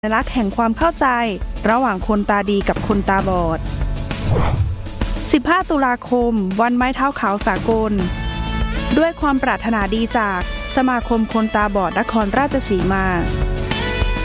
สัญลักษณ์แห่งความเข้าใจระหว่างคนตาดีกับคนตาบอด 15 ตุลาคม วันไม้เท้าขาวสากล ด้วยความปรารถนาดีจากสมาคมคนตาบอดนครราชสีมา